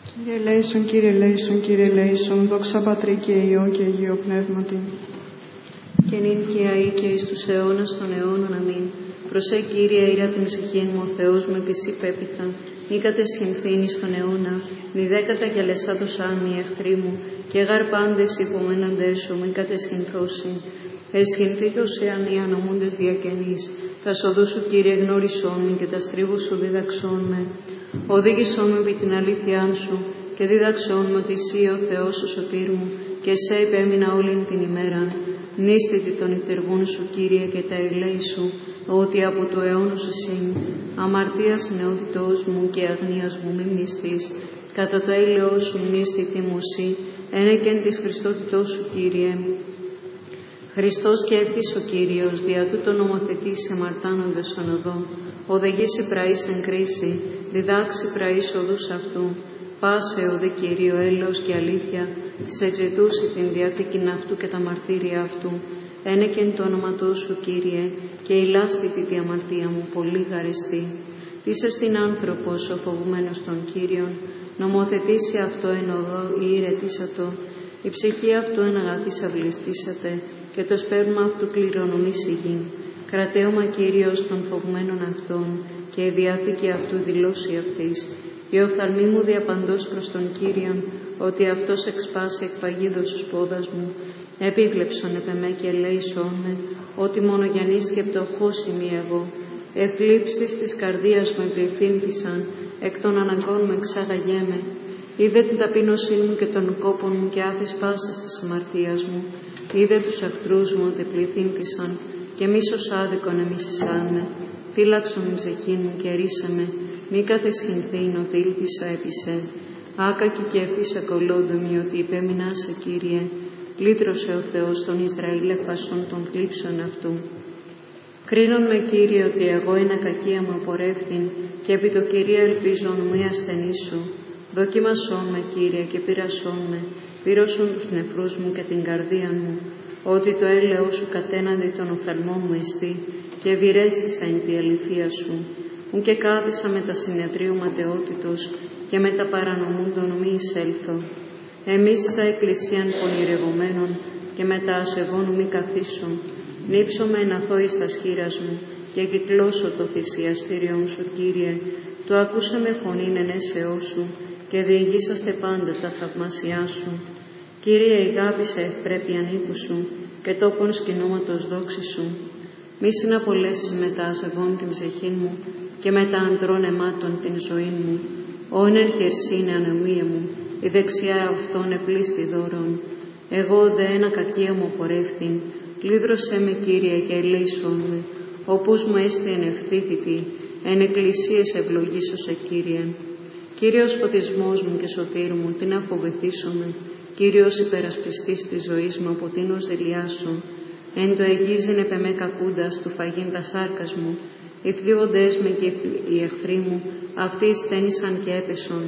Κύριε ελέησον, Κύριε ελέησον, δόξα Πατρί και Υιό και Αγίο Πνεύματι. Και νυν και αεί και εις τους αιώνας των αιώνων, αμήν. Προσέ, Κύριε, ήρα την ψυχήν μου, ο Θεός μου επισύ πέπειτα, μη κατεσχυνθήν εις τον αιώνα, μη δέκατα κι αλεσάτος άμοι εχθροί μου, και γαρ πάντες υπομέναντές σου, μη κατεσχυνθώσιν. Εσχυνθήτως εάν οι ανομούντες διακαινείς, τα σοδού σου, Κύριε, γνώρισόν με, και τα στρίβου σου δίδαξόν με. Οδήγησόν με επί την αλήθειά σου, και δίδαξόν με ότι εσύ ο Θεός ο σωτήρ μου, και σε υπέμεινα όλην την ημέραν. Νίστητη των ητεργούν σου, Κύριε, και τα ελέη σου, ότι από του αιώνος εσύ, αμαρτίας νεότητός μου και αγνίας μου μη μνηστείς. Κατά το έλεος σου μνήστητη μου εσύ, ένεκεν της Χριστότητός σου, Κύριε. Χριστός και εύθης ο Κύριος, δια τούτο νομοθετής εμαρτάνοντας στον οδό, οδηγήσει πραείς εν κρίση, διδάξει πραείς οδούς αυτού. Πάσε ο δε Κύριο έλεος και αλήθεια, της εξαιτούσει την διαθήκην αυτού και τα μαρτύρια αυτού. Ένεκεν το όνοματό σου, Κύριε, και η λάστητη τη αμαρτία μου πολύ γαριστή. Τις εστιν άνθρωπος ο φοβουμένος των Κύριων, νομοθετήσει αυτό εν οδό ή ηρετήσατο. Η ψυχή αυτού εν αγαθής αυλιστήσατε, και το σπέρμα αυτού κληρονομήσει γη. Κρατέωμα Κύριος των φοβουμένων αυτών, και η διάθηκη αυτού δηλώσει αυτής. Η οφθαλμή μου διαπαντός προς τον Κύριον, ότι αυτός εξπάσει εκ παγίδος τους πόδας μου. Επίβλεψον επ' εμέ και ελέησόν με, ότι μονογενής και πτωχός είμαι εγώ. Εθλίψεις της καρδίας μου ευληθύνθησαν, εκ των αναγκών μου εξάγαγέ. Είδε την ταπείνωσή μου και των κόπων μου και άφης πάσης της αμαρτίας μου. Είδε τους εχθρούς μου ότι πληθύνθησαν, και μίσος άδικον εμίσησάν με. Φύλαξον την ψυχή μου και ρίσε με, μη κατεσχυνθήν ότι ήλπισα επί σε. Άκακη και ευθύς ακολόντομη ότι υπέμεινα σε, Κύριε. Λύτρωσε ο Θεός τον Ισραήλ εφασών των θλίψεων αυτού. Κρίνον με, Κύριε, ότι εγώ είναι κακία μου απορρεύθην, και επί το Κυρία ελπίζον μη ασθενήσου. Δοκίμασόν με, Κύριε, και πειρασόν με, πύρωσον τους νεφρούς μου και την καρδία μου, ότι το έλεος σου κατέναντι των οφθαλμών μου εστί, και ευηρέστησα εν τη αληθεία σου. Ου και κάθισα με τα συνεδρίου ματαιότητος, και με τα παρανομούντων μη εισέλθω. Εμίσησα εκκλησίαν πονηρευομένων, και με τα ασεβών μη καθίσω. Νύψομαι εν αθώης τας χείρας μου, και κυκλώσω το θυσιαστήριον σου, Κύριε. Το ακούσαμε φωνήν εν έσεώς σου, και διηγήσαστε πάντα τα θαυμάσιά σου. Κύριε, ηγάπησε ευπρέπειαν οίκου σου, και τόπον σκηνώματος δόξη σου. Μη συναπολέσεις με τα ασεβών την ψυχήν μου, και με τα αντρών αιμάτων την ζωή μου. Όν ερχερσίνε ανεμία μου, η δεξιά αυτών επλήστη δώρων. Εγώ δε ένα κακία μου απορρεύθην, λύδρωσέ με, Κύριε, και ελέησόν με. Οπούς μου έστι εν ευθύθητη, εν εκκλησίες ευλογήσω σε, Κύριε. Κύριος φωτισμός μου και σωτήρ μου, τι να φοβηθήσομαι. Κύριος υπερασπιστής της ζωής μου, από την οζελιάσω. Εν το εγγίζεν επ' εμέ κακούντας, του φαγήν τα σάρκας μου. Οι θλίβοντές με και οι εχθροί μου, αυτοί στένησαν και έπεσον.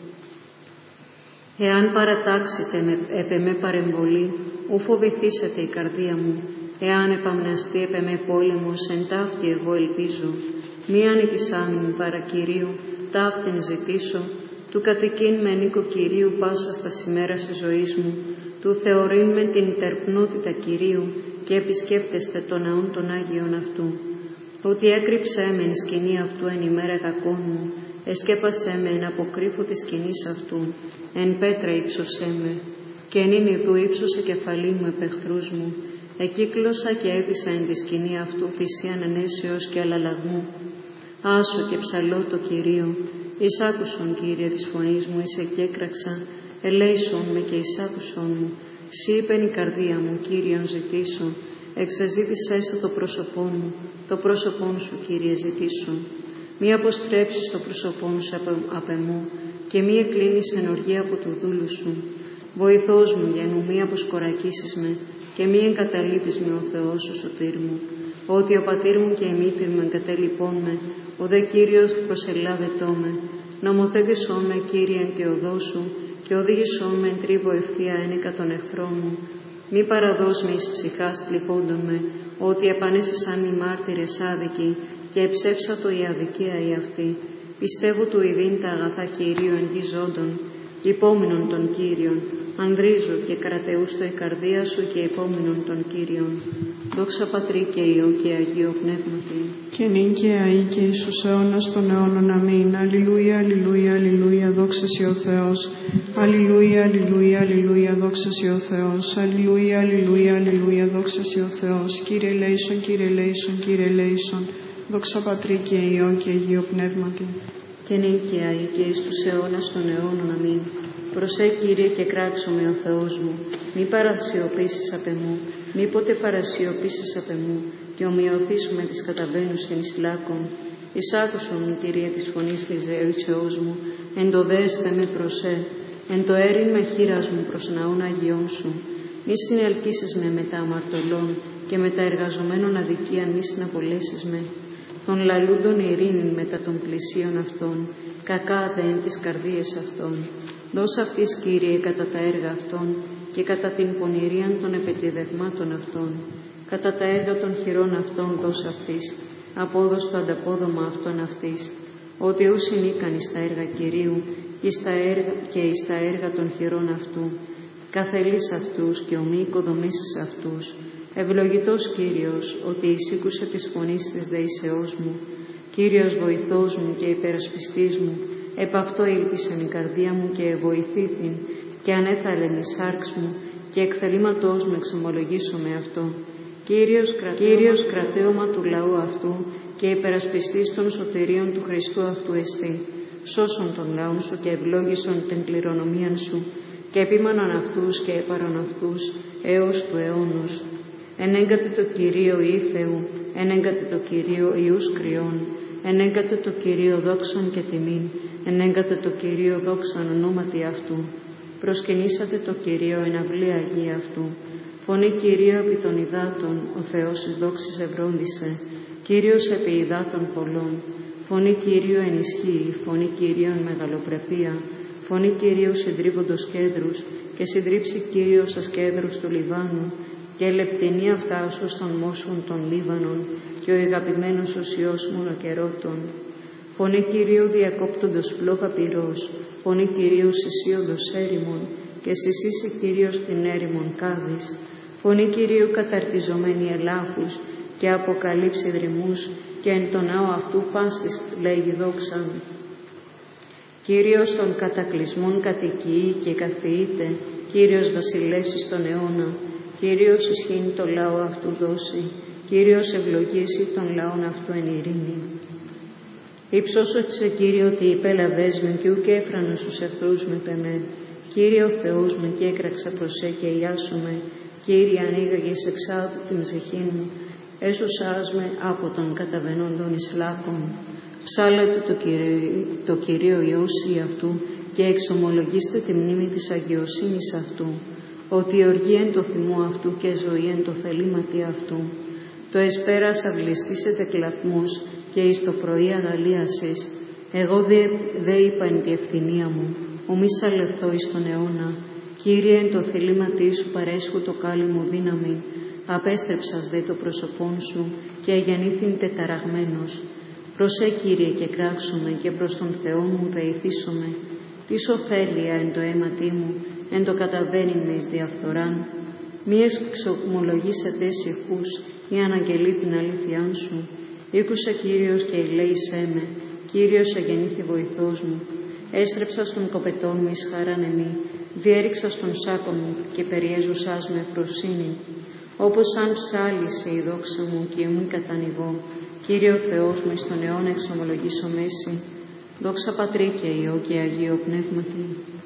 Εάν παρατάξετε επ' εμέ παρεμβολή, ου φοβηθήσετε η καρδία μου. Εάν επαμναστεί επ' εμέ πόλεμος, εν ταύτη εγώ ελπίζω. Μη ανικησάμιν παρά Κυρίου, ταύτην ζητήσω. Του κατοικήν με νίκο Κυρίου πάσα στα ημέρας της ζωής μου. Του θεωρήν με την τερπνότητα Κυρίου, και επισκέπτεστε τον ναόν των Άγιων αυτού. Ότι έκρυψέ με εν σκηνή αυτού εν ημέρα κακών μου, εσκέπασέ με εν αποκρύφω της σκηνής αυτού, εν πέτρα ύψωσέ με, και εν είναι ιδού ύψωσε κεφαλή μου επ' εχθρούς μου. Εκύκλωσα και έπεισα εν τη σκηνή αυτού θυσίαν ενέσεως και αλλαλαγμού. Άσο και ψαλώ το Κυρίο, εισάκουσον, Κύριε, της φωνής μου, εις εκέκραξα, ελέησον με και εισάκουσον μου. Σύ είπεν η καρδία μου, Κύριον ζητήσω, εξεζήτησέ σε το πρόσωπόν μου, το πρόσωπόν σου, Κύριε, ζητήσω. Μη αποστρέψεις το πρόσωπόν σου απ' εμού, και μη εκκλίνεις εν οργή από του δούλου σου. Βοηθός μου, γεννού, μη αποσκορακίσεις με, και μη εγκαταλείπεις με ο Θεός ο σωτήρ μου. Ότι ο πατήρ μου και η μήτηρ μου εγκατέλειπών με, ο δε Κύριος προσελάβετό με. Νομοθέτησόν με, Κύριε, εν τη οδό σου, και οδήγησόν με εν τρίβο ευθεία ένεκα των εχθρών μου. Μη παραδώσ' με εις ψυχάς τλιπώντων με, ότι επανέσυσαν οι μάρτυρες άδικοι, και εψεύσατο η αδικία η αυτή. Πιστεύω του ειδήν τα αγαθά Κυρίου εν γη ζώντων, υπόμεινον των Κύριων, ανδρίζω και κρατεούς το η καρδία σου και υπόμεινον των Κύριων. Δόξα Πατρί και Υιό και Αγίο Πνεύματι. Και νυν και αεί και εις τους αιώνας των αιώνων. Αμήν. Αλληλούια, αλληλούια, αλληλούια, δόξα σοι ο Θεός. Αλληλούια, αλληλούια, αλληλούια, δόξα σοι ο Θεός. Αλληλούια, αλληλούια, αλληλούια, δόξα σοι ο Θεός. Κύριε ελέησον, Κύριε ελέησον, Κύριε ελέησον. Δόξα Πατρί και Υιό και Αγίο Πνεύματι. Και νυν και αεί και εις τους αιώνας των αιώνων. Αμήν. Προσέ, Κύριε, και κράξομαι ο Θεός μου. Μη παρασιωπήσεις απ' εμού, μη ποτέ παρασιωπήσεις απ' εμού, και ομοιωθήσουμε τις καταβαίνουσιν εις λάκων. Εις άκουσον, Κύριε, της φωνής της δεήσεώς μου, εν το δέστε με προσέ, εν το έρην με χείρας μου προς ναόν Αγιών σου. Μη συνελκύσεις με μετά αμαρτωλών, και μετά εργαζομένων αδικίαν μη συναπολέσεις με. Των λαλούντων ειρήνην μετά των πλησίων αυτών, κακά δε εν τις καρδίες αυτών. Δώσ' αυτής, Κύριε, κατά τα έργα αυτών και κατά την πονηρίαν των επετηδευμάτων αυτών. Κατά τα έργα των χειρών αυτών δώσ' αυτής, απόδος το ανταπόδομα αυτών αυτής. Ότι ούσιν ήκαν εις τα έργα Κυρίου και εις τα έργα των χειρών αυτού. Καθελείς αυτούς και ομοί οικοδομήσεις αυτούς. Ευλογητός Κύριος, ότι εισήκουσε της φωνής της δεήσεώς μου. Κύριος βοηθός μου και υπερασπιστής μου, επ' αυτό ήλπισεν η καρδία μου και βοηθήθην, και ανέθαλεν η σάρξ μου, και εκ θελήματός μου εξομολογήσω με αυτό. Κύριος κρατέωμα του λαού αυτού, και υπερασπιστής των σωτηρίων του Χριστού αυτού εστί. Σώσον των λαών σου και ευλόγησον την κληρονομίαν σου, και επίμανον αυτούς και έπαρον αυτούς έως του αιώνος. Ενέγκατε το Κυρίο Υιοί Θεού, ενέγκατε το Κυρίο Υιούς Κριών, ενέγκατε το Κυρίο δόξαν και τιμήν, ενέγκατε το Κυρίο δόξαν ονόματι αυτού. Προσκυνήσατε το Κυρίο εν αυλή Αγία αυτού. Φωνή Κυρίο επί των υδάτων, ο Θεός εις δόξης ευρόντισε. Κύριος επί υδάτων πολλών. Φωνή Κυρίου εν ισχύει, φωνή Κυρίου εν μεγαλοπρεπία. Φωνή Κυρίου συντρίβοντος κέντρους, και συντρίψει Κύριος σας κέντρους του Λιβάνου, και λεπτηνή αυτάσου των μόσχων των Λίβανων, και ο αγαπημένος οσιός μονοκερότων. Φωνή Κυρίου διακόπτοντος φλόγα πυρός, φωνή Κυρίου συσίοντος έρημον, και συσίσει Κύριος την έρημον κάδης. Φωνή Κυρίου καταρτιζομένη ελάφους, και αποκαλύψει δρυμούς, και εν τον ναό αυτού πάστης λέγει δόξαν. Κύριος των κατακλυσμών κατοικεί και καθιείται, Κύριος βασιλεύσει στον αιώνα. Κύριος ισχύει το λαό αυτού δώσει, Κύριος ευλογήσει τον λαόν αυτού εν ειρήνη. Υψώσωτισε Κύριο ότι υπέλαβες με, και ουκ έφρανος τους εχθρούς με πεμέ. Κύριε ο Θεός με, και έκραξα προσέ και ιάσομαι. Κύριε ανοίγαγες εξάδου την ψυχή μου, έσωσάς με από τον καταβαινόντων εις λάκων. Ψάλετε το Κυρίο Υιώσει αυτού, και εξομολογήστε τη μνήμη της αγιοσύνης αυτού, ότι οργή εν το θυμό αυτού και ζωή εν το θελήματι αυτού. Το εσπέρας αυλιστήσετε κλαθμούς, και εις το πρωί αγαλίασες. Εγώ δε είπα εν τη ευθυνία μου, ομοί σαλευθώ εις τον αιώνα. Κύριε, εν το θελήματί σου παρέσχω το κάλλη μου δύναμη. Απέστρεψας δε το προσωπόν σου, και γεννήθην τεταραγμένος. Προσέ, Κύριε, και κράξομαι, και προς τον Θεό μου δεηθήσομαι. Τι ωφέλεια εν το αίματί μου, εν το καταβαίνειν με εις διαφθοράν. Μη εξομολογήσετε ησυχούς, ή αναγγελεί την αλήθειάν σου. Ήκουσε Κύριος και ελέησέ με, Κύριος εγεννήθη βοηθός μου. Έστρεψα στον κοπετόν μου εις χαράν εμή, διέριξα στον σάκο μου, και περιέζουσάς με φροσύνη. Όπως σαν ψάλισε η δόξα μου, και μη κατανοηγώ. Κύριε ο Θεός μου, εις τον αιώνα εξομολογήσω μέση. Δόξα Πατρί και Υιό και Αγίο Πνεύματι.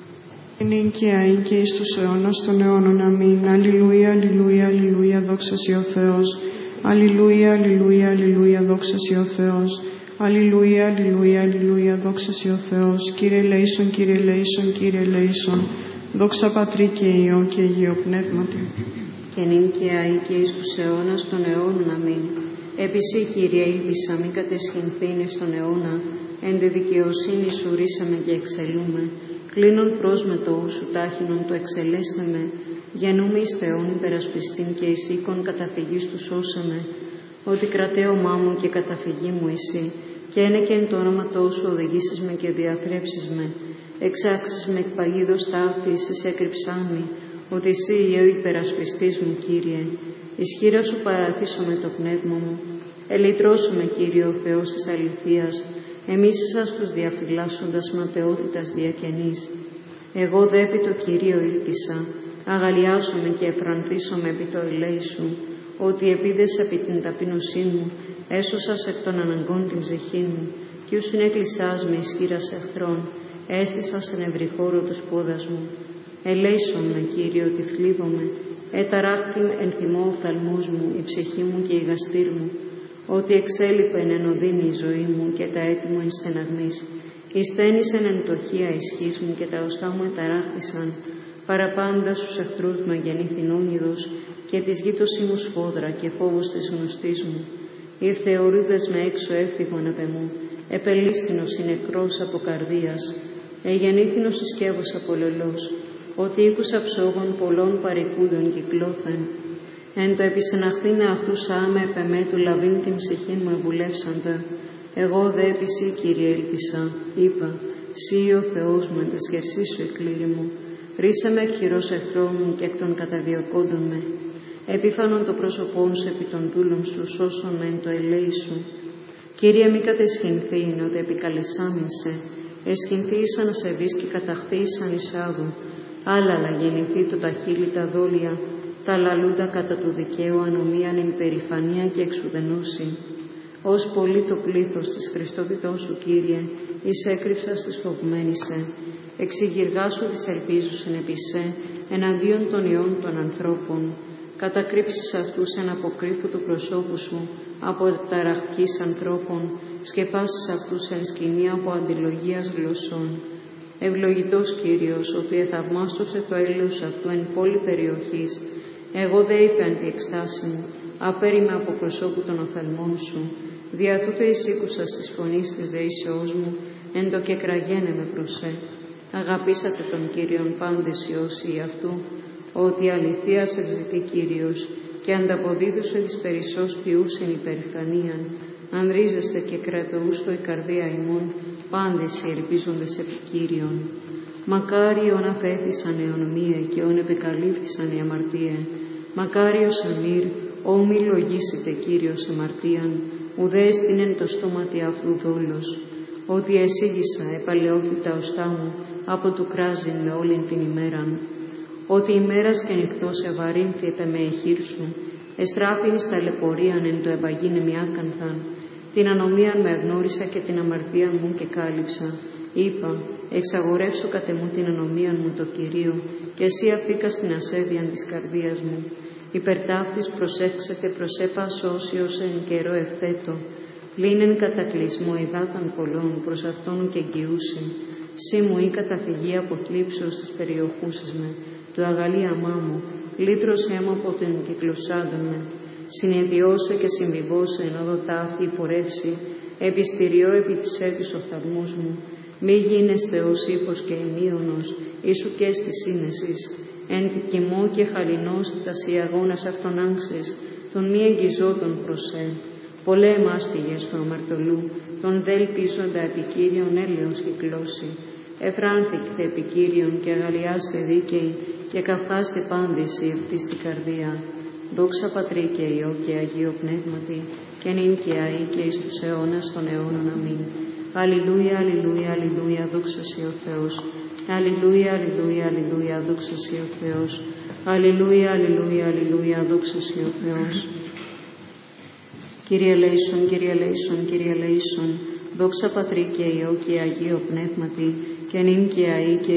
Νυν και αεί και εις τους αιώνας των αιώνων. Αμήν. Αλληλούια, αλληλούια, αλληλούια, δόξα σοι ο Θεός. Αλληλούια, αλληλούια, αλληλούια, δόξα σοι ο Θεός. Αλληλούια, αλληλούια, αλληλούια, δόξα σοι ο Θεός. Κύριε ελέησον, Κύριε ελέησον, Κύριε ελέησον. Δόξα Πατρί και Υιό και Αγίο Πνεύματι. Και νυν και αεί και εις τους αιώνας των αιώνων. Αμήν. Επίση, Κύριε, ήλπισα μη κατεσχυνθήν εις τον αιώνα, εν τη δικαιοσύνη σου ρίσαμε και εξελούμε. Κλείνον πρόσμετο σου τάχινον το εξελέστε με, γεννούμε εις Θεόν υπερασπιστήν και εις οίκον καταφυγής του σώσαμε. Ότι κρατέωμά μου και καταφυγή μου εσύ, και ένε και εν το όνοματό σου οδηγήσεις με και διαθρέψεις με. Εξάξεις με εκ παγίδος ταύτης, εις έκρυψάμι, ότι εσύ ο υπερασπιστής μου, Κύριε. Ισχύρα σου παραθήσω με το πνεύμα μου. Ελεητρώσου με, Κύριε, ο Θεός της αληθείας, εμίσησα στους διαφυλάσσοντας ματαιότητας διακαινής. Εγώ δε επί το Κυρίο ήλπισα, αγαλιάσομαι και εφρανθήσομαι επί το ελέη σου, ότι επίδες επί την ταπείνωσή μου, έσωσας εκ των αναγκών την ψυχή μου, κι ου συνέκλεισάς με ισχύρας εχθρών, έστησας εν ευρυχώρο τους πόδας μου. Ελέησον Κύριε, ότι θλίβομαι, εταράχτην εν θυμό ο φθαλμός μου, η ψυχή μου και η γαστήρ μου, ότι εξέλιπεν εν οδύνη η ζωή μου και τα έτη μου εν στεναγμής. Εισθένησεν εν τοχεία ισχύς μου και τα οστά μου εταράχτησαν, παραπάντα στους εχθρούς μου εγεννήθην όνειδος και της γείτοσή μου σφόδρα και φόβος της γνωστής μου. Ήρθε ορίδες με έξω έφυγον απ' εμού, επελίστηνος η νεκρός από καρδίας, εγεννήθηνος συσκεύος από λολός, ότι ήκουσα ψόγων πολλών παρικούδων κυκλώθεν. Εν το επισεναχθήνε αυτούς άμε επεμέ του λαβήν την ψυχήν μου ευουλεύσαντα. Εγώ δε επί σύ, Κύριε, ήλπισα, είπα, σύ ο Θεός μου, εν τες χερσί σου εκλήρη μου. Ρίσε με εκ χειρός εχθρών μου και εκ των καταδιωκόντων με. Επίφανον το πρόσωπόν σου επί των δούλων σου, σώσον με εν το ελέη σου. Κύριε, μη κατεσχυνθήν, ότι επικαλεσάμιν σε. Εσχυνθήσαν ασεβείς και καταχθήσαν εισάδου. Άλλαλα γεννηθεί το τα χείλη τα δόλια, τα λαλούντα κατά του δικαίου ανομίαν εν περηφανία και εξουδενώση. Ως πολύ το πλήθος της Χριστότητός σου, Κύριε, εις έκρυψας της φοβμένησε. Εξηγηργά σου της ελπίζουσιν επί σε, εναντίον των ιών των ανθρώπων. Κατακρύψεις αυτούς εν αποκρύφου του προσώπου σου, από ταραχτής ανθρώπων, σκεπάσεις αυτούς εν σκηνή από αντιλογίας γλωσσών. Ευλογητός Κύριος, ότι εθαυμάστωσε το έλεος αυτού εν πόλη περιοχής. Εγώ δε είπε αντί εκστάση μου, απέριμαι από προσώπου των οφθαλμών σου. Δια τούτο εισήκουσας της φωνής της δεήσεώς μου, εν το και κραγένε με προσέ. Αγαπήσατε τον Κύριον πάντες οι όσοι αυτού, ότι αληθείας ευζητεί Κύριος, και ανταποδίδουσε της περισσός ποιούσεν υπερηφανίαν. Ανδρίζεστε και κρατοούστο η καρδία ημών, πάντες οι ελπίζοντες επί Κύριον. Μακάρι ον αφέθησαν αιωνομίε και ον επεκαλύφθησαν οι αμαρτίε. Μακάρι ο Σαμίρ, ω μη λογίσετε Κύριος αμαρτίαν, ουδέ εστίνεν το στόματι αυτού δόλος. Ότι εσύγησα επαλαιόκητα οστά μου, από του κράζειν με όλην την ημέραν. Ότι ημέρας και νυχτός ευαρύνθη επ' με εχείρ σου, εστράφην στα λεπορίαν εν το εμπαγίνε μη άκανθαν. Την ανομίαν με εγνώρισα και την αμαρτίαν μου και κάλυψα. Είπα, εξαγορεύσω κατ' εμού την ανομίαν μου το Κυρίο, και εσύ αφήκα στην ασέβειαν της καρδίας μου. Υπερτάφτης προσεύξετε προσέπας όσιος εν καιρό ευθέτω. Πλήνεν κατακλυσμό υδάταν πολλών προς αυτόν και εγγυούσιν. Σύ μου ή καταφυγή από θλίψεως της περιοχούσης με, του αγαλίαμά μου, λύτρωσέ μου από την κυκλωσάντων με. Συνεδειώσε και συμβιβώσε εν όδο ταύτη υπορεύση, επιστηριώ επί της έτους οφθαλμούς μου. Μη γίνεστε ως ύπος και ημίωνος, ίσου και στη σύνεσης. Εν κοιμό και χαλινός τας οι αγώνας αυτών άγξης, τον μη εγγυζότων προσέ. Πολλέ μάστιγες του αμαρτωλού, τον δε ελπίζοντα επικύριον έλεος κυκλώσει. Εφράνθηκτε επικύριον και αγαλιάστε δίκαιοι, και καυθάστε πάντες η ευτής την καρδία. Δόξα Πατρί και Υιό και Αγίο Πνεύματι, και νυν και αεί και εις τους αιώνας των αιώνων. Αμήν. Αλληλούια, αλληλούια, αλληλούια, δόξα σοι ο Θεός. Αλληλούια, αλληλούια, αλληλούια, δόξα σοι ο Θεός. Αλληλούια, αλληλούια, αλληλούια, δόξα σοι ο Θεός. Κύριε ελέησον, Κύριε ελέησον, Κύριε ελέησον. Δόξα Πατρί και Υιό και Αγίο Πνεύματι, και νυν και αεί και